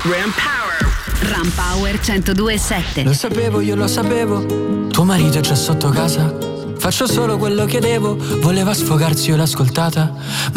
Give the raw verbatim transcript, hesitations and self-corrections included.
Ram Power. Ram Power centodue e sette. Lo sapevo, io lo sapevo. Tuo marito è già sotto casa. Faccio solo quello che devo. Voleva sfogarsi, io l'ho ascoltata.